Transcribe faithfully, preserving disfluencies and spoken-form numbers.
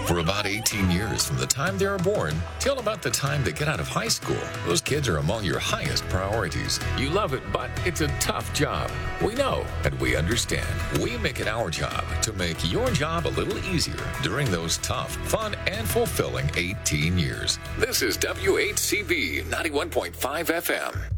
For about eighteen years from the time they are born till about the time they get out of high school, those kids are among your highest priorities. You love it, but it's a tough job. We know and we understand. We make it our job to make your job a little easier during those tough, fun, and fulfilling eighteen years. This is W H C B ninety-one point five F M.